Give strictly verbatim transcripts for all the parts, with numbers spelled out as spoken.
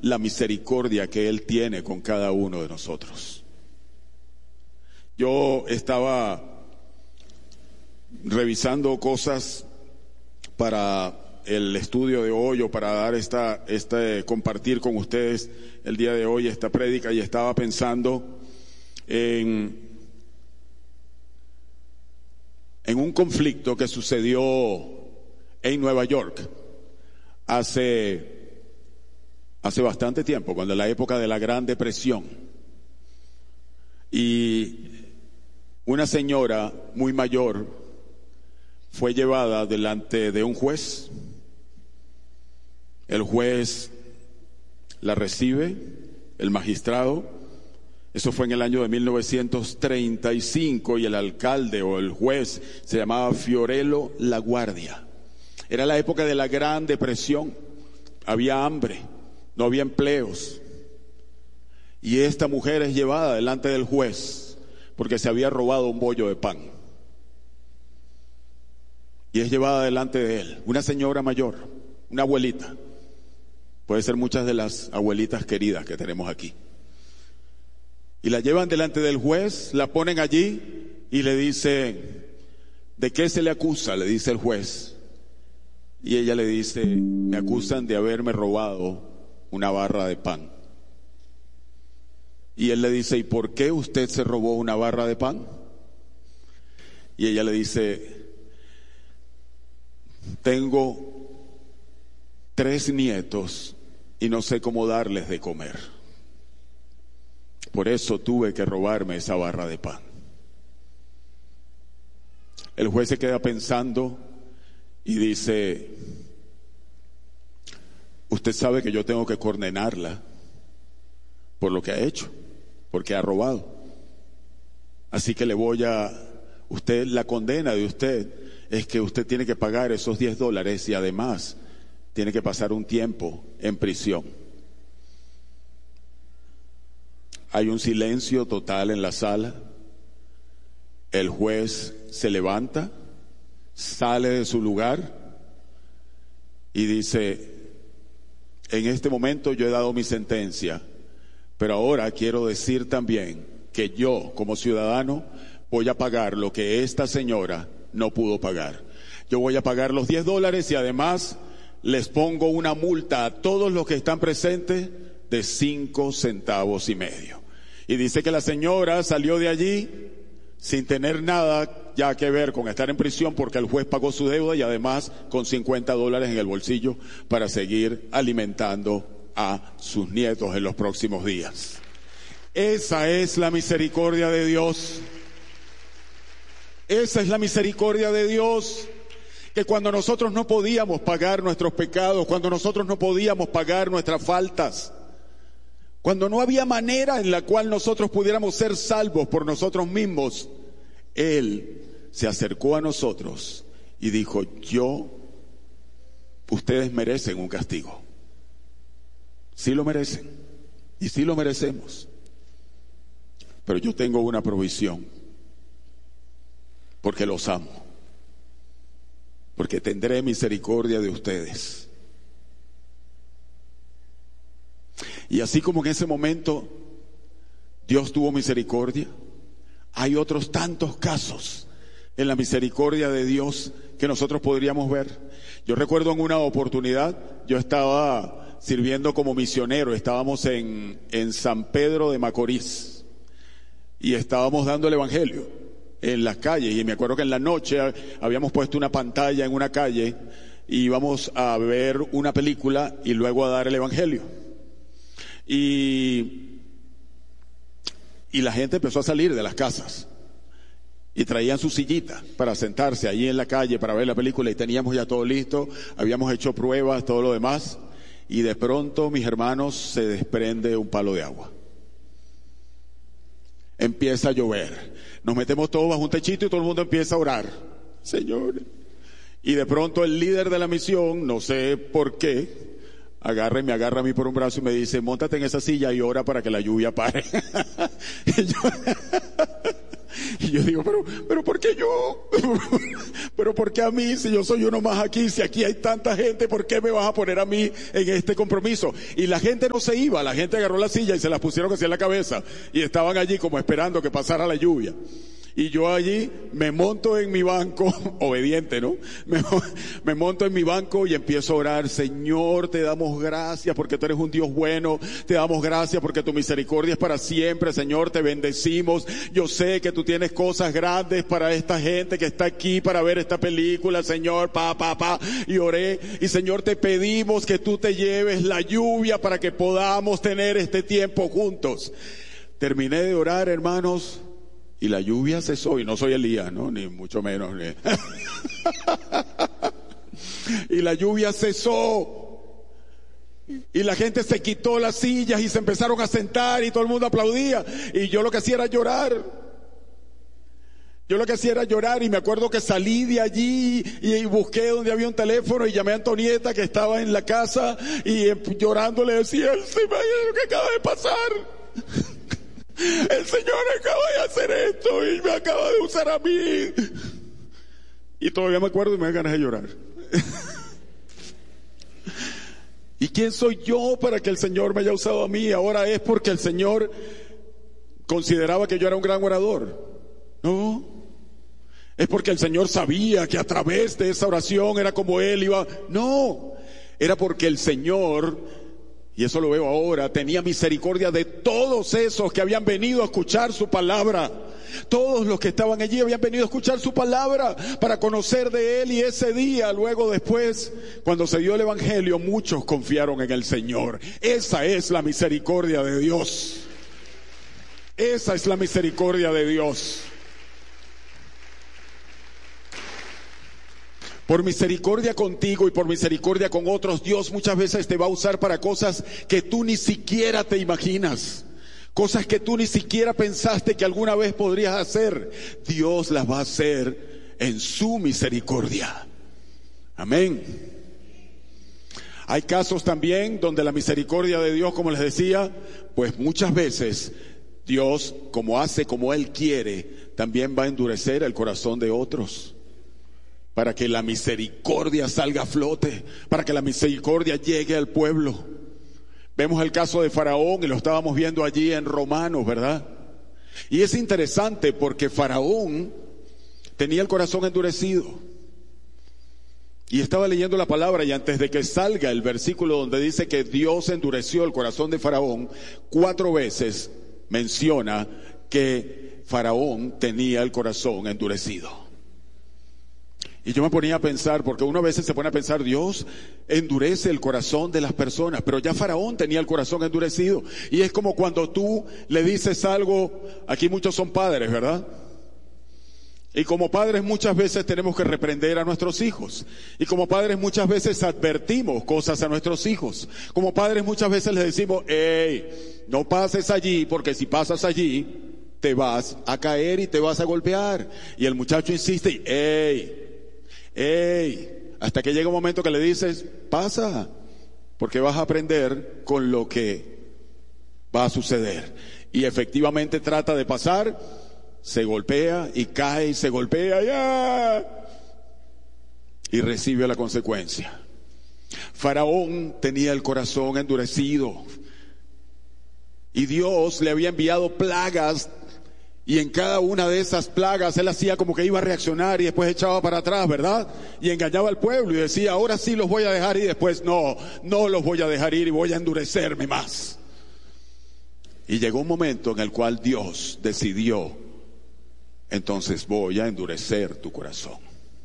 la misericordia que Él tiene con cada uno de nosotros. Yo estaba revisando cosas para el estudio de hoy o para dar esta, este, compartir con ustedes el día de hoy esta prédica, y estaba pensando en, en un conflicto que sucedió en Nueva York hace, hace bastante tiempo, cuando en la época de la Gran Depresión. Y una señora muy mayor fue llevada delante de un juez. El juez la recibe, el magistrado. Eso fue en el año de mil novecientos treinta y cinco, y el alcalde o el juez se llamaba Fiorello LaGuardia. Era la época de la Gran Depresión. Había hambre, no había empleos. Y esta mujer es llevada delante del juez porque se había robado un bollo de pan. Y es llevada delante de él, una señora mayor, una abuelita. Puede ser muchas de las abuelitas queridas que tenemos aquí. Y la llevan delante del juez, la ponen allí y le dice, ¿de qué se le acusa?, le dice el juez. Y ella le dice, me acusan de haberme robado una barra de pan. Y él le dice, ¿y por qué usted se robó una barra de pan? Y ella le dice, tengo tres nietos y no sé cómo darles de comer. Por eso tuve que robarme esa barra de pan. El juez se queda pensando y dice, usted sabe que yo tengo que condenarla por lo que ha hecho, porque ha robado. Así que le voy a, usted, la condena de usted es que usted tiene que pagar esos diez dólares y además tiene que pasar un tiempo en prisión. Hay un silencio total en la sala. El juez se levanta, sale de su lugar y dice, en este momento yo he dado mi sentencia, pero ahora quiero decir también que yo, como ciudadano, voy a pagar lo que esta señora no pudo pagar. Yo voy a pagar los diez dólares y además les pongo una multa a todos los que están presentes de cinco centavos y medio. Y dice que la señora salió de allí sin tener nada ya que ver con estar en prisión, porque el juez pagó su deuda y además con cincuenta dólares en el bolsillo para seguir alimentando a sus nietos en los próximos días. Esa es la misericordia de Dios. Esa es la misericordia de Dios, que cuando nosotros no podíamos pagar nuestros pecados, cuando nosotros no podíamos pagar nuestras faltas, cuando no había manera en la cual nosotros pudiéramos ser salvos por nosotros mismos, Él se acercó a nosotros y dijo, yo, ustedes merecen un castigo. Sí lo merecen y sí lo merecemos, pero yo tengo una provisión, porque los amo, porque tendré misericordia de ustedes. Y así como en ese momento Dios tuvo misericordia, hay otros tantos casos en la misericordia de Dios que nosotros podríamos ver. Yo recuerdo en una oportunidad, yo estaba sirviendo como misionero, estábamos en, en San Pedro de Macorís y estábamos dando el evangelio en las calles, y me acuerdo que en la noche habíamos puesto una pantalla en una calle y íbamos a ver una película y luego a dar el evangelio. Y, y la gente empezó a salir de las casas y traían su sillita para sentarse allí en la calle para ver la película, y teníamos ya todo listo, habíamos hecho pruebas, todo lo demás, y de pronto, mis hermanos, se desprende un palo de agua. Empieza a llover, nos metemos todos bajo un techito y todo el mundo empieza a orar, Señor. Y de pronto el líder de la misión, no sé por qué, agarra y me agarra a mí por un brazo y me dice, móntate en esa silla y ora para que la lluvia pare. y, yo, y yo digo, pero, pero ¿por qué yo? Pero ¿por qué a mí? Si yo soy uno más aquí, si aquí hay tanta gente, ¿por qué me vas a poner a mí en este compromiso? Y la gente no se iba, la gente agarró la silla y se las pusieron así en la cabeza y estaban allí como esperando que pasara la lluvia. Y yo allí me monto en mi banco, obediente, ¿no? Me, me monto en mi banco y empiezo a orar. Señor, te damos gracias porque tú eres un Dios bueno. Te damos gracias porque tu misericordia es para siempre. Señor, te bendecimos. Yo sé que tú tienes cosas grandes para esta gente que está aquí para ver esta película, Señor, pa, pa, pa. Y oré. Y Señor, te pedimos que tú te lleves la lluvia para que podamos tener este tiempo juntos. Terminé de orar, hermanos. Y la lluvia cesó, y no soy Elías, ¿no? Ni mucho menos. Ni... y la lluvia cesó. Y la gente se quitó las sillas y se empezaron a sentar y todo el mundo aplaudía. Y yo lo que hacía era llorar. Yo lo que hacía era llorar y me acuerdo que salí de allí y, y busqué donde había un teléfono y llamé a Antonieta que estaba en la casa y eh, llorando le decía, se me lo que acaba de pasar. El Señor acaba de hacer esto y me acaba de usar a mí. Y todavía me acuerdo y me da ganas de llorar. ¿Y quién soy yo para que el Señor me haya usado a mí? Ahora es porque el Señor consideraba que yo era un gran orador. No. Es porque el Señor sabía que a través de esa oración era como Él iba. No. Era porque el Señor... Y eso lo veo ahora, tenía misericordia de todos esos que habían venido a escuchar su palabra. Todos los que estaban allí habían venido a escuchar su palabra para conocer de Él. Y ese día, luego después, cuando se dio el evangelio, muchos confiaron en el Señor. Esa es la misericordia de Dios. Esa es la misericordia de Dios. Por misericordia contigo y por misericordia con otros, Dios muchas veces te va a usar para cosas que tú ni siquiera te imaginas. Cosas que tú ni siquiera pensaste que alguna vez podrías hacer. Dios las va a hacer en su misericordia. Amén. Hay casos también donde la misericordia de Dios, como les decía, pues muchas veces Dios, como hace como Él quiere, también va a endurecer el corazón de otros. Para que la misericordia salga a flote, para que la misericordia llegue al pueblo. Vemos el caso de Faraón y lo estábamos viendo allí en Romanos, ¿verdad? Y es interesante porque Faraón tenía el corazón endurecido. Y estaba leyendo la palabra y antes de que salga el versículo donde dice que Dios endureció el corazón de Faraón, cuatro veces menciona que Faraón tenía el corazón endurecido. Y yo me ponía a pensar, porque uno a veces se pone a pensar, Dios endurece el corazón de las personas, pero ya Faraón tenía el corazón endurecido. Y es como cuando tú le dices algo, aquí muchos son padres, ¿verdad? Y como padres muchas veces tenemos que reprender a nuestros hijos. Y como padres muchas veces advertimos cosas a nuestros hijos. Como padres muchas veces les decimos, hey, no pases allí, porque si pasas allí, te vas a caer y te vas a golpear. Y el muchacho insiste, hey, ¡ey! Hasta que llega un momento que le dices, pasa, porque vas a aprender con lo que va a suceder. Y efectivamente trata de pasar, se golpea y cae y se golpea ¡ya! Y recibe la consecuencia. Faraón tenía el corazón endurecido y Dios le había enviado plagas. Y en cada una de esas plagas él hacía como que iba a reaccionar y después echaba para atrás, ¿verdad? Y engañaba al pueblo y decía, ahora sí los voy a dejar, y después no, no los voy a dejar ir y voy a endurecerme más. Y llegó un momento en el cual Dios decidió, entonces voy a endurecer tu corazón.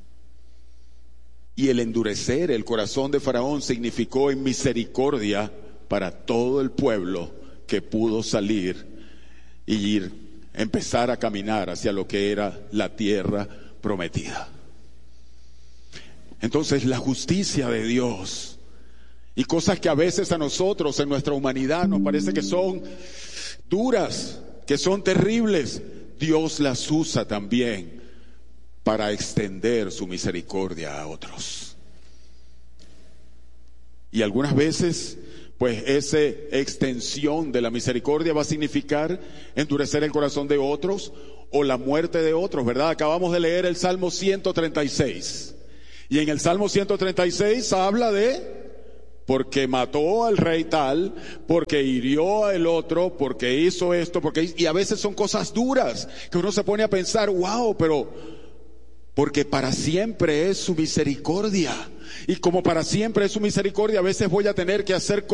Y el endurecer el corazón de Faraón significó en misericordia para todo el pueblo que pudo salir y ir empezar a caminar hacia lo que era la tierra prometida. Entonces la justicia de Dios y cosas que a veces a nosotros en nuestra humanidad nos parece que son duras, que son terribles, Dios las usa también para extender su misericordia a otros. Y algunas veces pues esa extensión de la misericordia va a significar endurecer el corazón de otros, o la muerte de otros, ¿verdad? Acabamos de leer el Salmo ciento treinta y seis. Y en el Salmo ciento treinta y seis habla de porque mató al rey tal, porque hirió al otro, porque hizo esto, porque y a veces son cosas duras que uno se pone a pensar, wow, pero porque para siempre es su misericordia. Y como para siempre es su misericordia, a veces voy a tener que hacer cosas